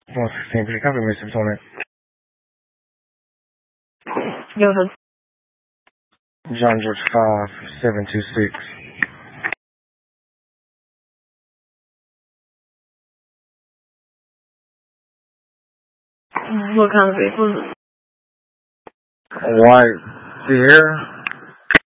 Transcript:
116, pretty copy, Mr. Tony. Yo, son. John George 5726. What kind of vehicle is it? White Sierra.